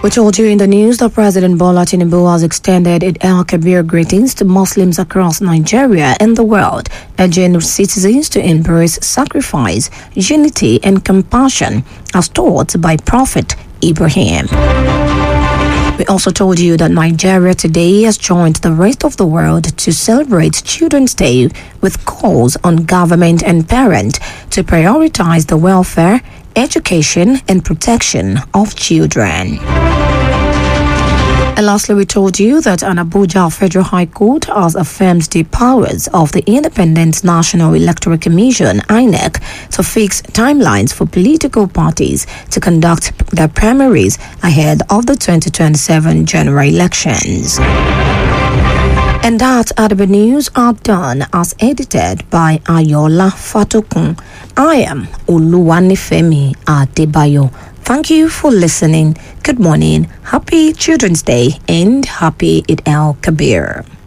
We told you in the news that President Bola Tinubu has extended Eid al-Kabir greetings to Muslims across Nigeria and the world, urging citizens to embrace sacrifice, unity and compassion as taught by Prophet Ibrahim. We also told you that Nigeria today has joined the rest of the world to celebrate Children's Day with calls on government and parents to prioritize the welfare, education and protection of children. And lastly, we told you that an Abuja Federal High Court has affirmed the powers of the Independent National Electoral Commission, INEC, to fix timelines for political parties to conduct their primaries ahead of the 2027 general elections. And that are the news are done as edited by Ayola Fatokun. I am Oluwanifemi Adebayo. Thank you for listening. Good morning, happy Children's Day, and happy Eid al-Kabir.